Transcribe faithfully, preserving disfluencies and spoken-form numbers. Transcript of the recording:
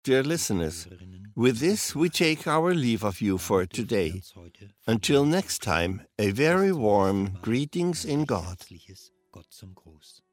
dear listeners. With this, we take our leave of you for today. Until next time, a very warm greetings in God. Gott zum Gruß.